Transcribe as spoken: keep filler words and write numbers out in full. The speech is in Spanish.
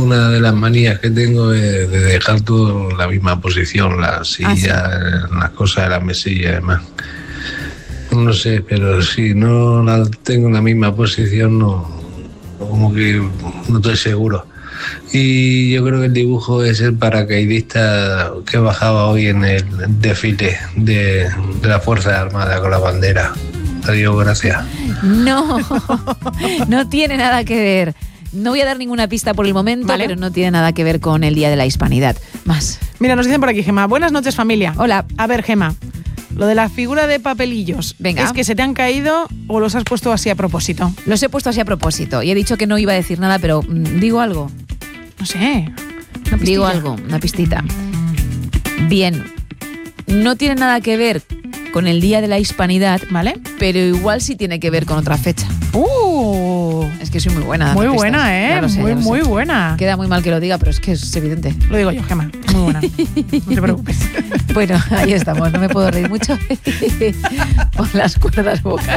una de las manías que tengo es de dejar todo en la misma posición, la silla, ah, ¿sí? Las cosas de la mesilla y demás. No sé, pero si no la tengo en la misma posición, no, como que no estoy seguro. Y yo creo que el dibujo es el paracaidista que bajaba hoy en el desfile de, de la Fuerza Armada con la bandera. Adiós, gracias. No, no tiene nada que ver. No voy a dar ninguna pista por el momento, ¿vale? Pero no tiene nada que ver con el Día de la Hispanidad. Más. Mira, nos dicen por aquí, Gema. Buenas noches, familia. Hola. A ver, Gema, lo de la figura de papelillos. Venga. ¿Es que se te han caído o los has puesto así a propósito? Los he puesto así a propósito. Y he dicho que no iba a decir nada, pero mmm, digo algo. No sé. Digo algo, una pistita. Bien. No tiene nada que ver con el Día de la Hispanidad, ¿vale? Pero igual sí tiene que ver con otra fecha. ¡Uh! Es que soy muy buena. Muy buena, ¿eh? Sé, muy, muy buena. Queda muy mal que lo diga, pero es que es evidente. Lo digo yo, Gema. Muy buena. No te preocupes. Bueno, ahí estamos. No me puedo reír mucho por las cuerdas vocales.